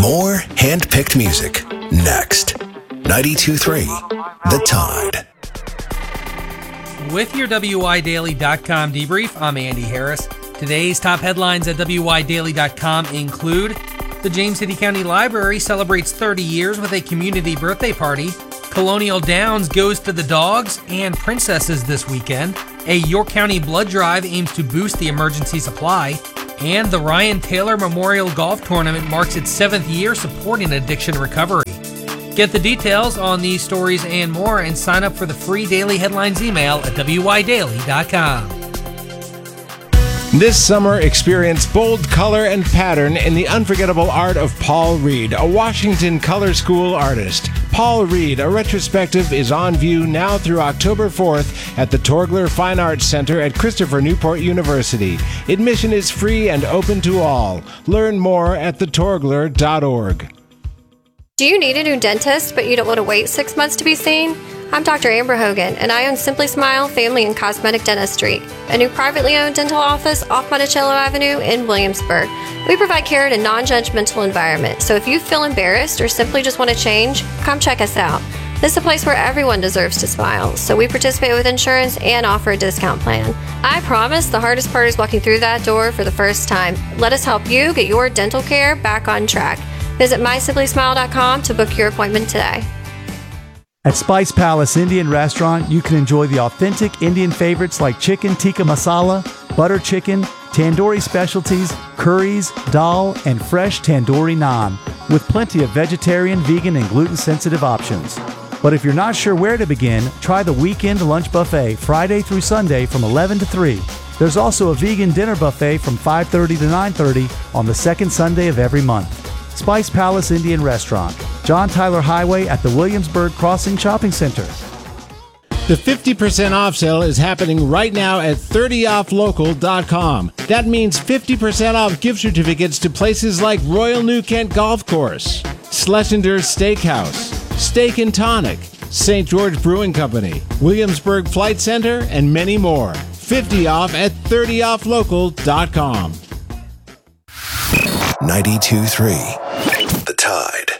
More hand-picked music next. 92.3 The Tide. With your WIDaily.com debrief, I'm Andy Harris. Today's top headlines at WIDaily.com include the James City County Library celebrates 30 years with a community birthday party. Colonial Downs goes to the dogs and princesses this weekend. A York County blood drive aims to boost the emergency supply. And the Ryan Taylor Memorial Golf Tournament marks its 7th year supporting addiction recovery. Get the details on these stories and more and sign up for the free daily headlines email at WIDaily.com. This summer, experience bold color and pattern in the unforgettable art of Paul Reed, a Washington Color School artist. Paul Reed, a retrospective, is on view now through October 4th at the Torgler Fine Arts Center at Christopher Newport University. Admission is free and open to all. Learn more at thetorgler.org. Do you need a new dentist, but you don't want to wait 6 months to be seen? I'm Dr. Amber Hogan, and I own Simply Smile Family and Cosmetic Dentistry, a new privately owned dental office off Monticello Avenue in Williamsburg. We provide care in a non-judgmental environment, so if you feel embarrassed or simply just want to change, come check us out. This is a place where everyone deserves to smile, so we participate with insurance and offer a discount plan. I promise the hardest part is walking through that door for the first time. Let us help you get your dental care back on track. Visit mysimplysmile.com to book your appointment today. At Spice Palace Indian Restaurant, you can enjoy the authentic Indian favorites like chicken tikka masala, butter chicken, tandoori specialties, curries, dal, and fresh tandoori naan, with plenty of vegetarian, vegan, and gluten-sensitive options. But if you're not sure where to begin, try the weekend lunch buffet Friday through Sunday from 11 to 3. There's also a vegan dinner buffet from 5:30 to 9:30 on the second Sunday of every month. Spice Palace Indian Restaurant, John Tyler Highway at the Williamsburg Crossing Shopping Center. The 50% off sale is happening right now at 30offlocal.com. That means 50% off gift certificates to places like Royal New Kent Golf Course, Schlesinger Steakhouse, Steak and Tonic, St. George Brewing Company, Williamsburg Flight Center, and many more. 50 off at 30offlocal.com. 92.3 The Tide.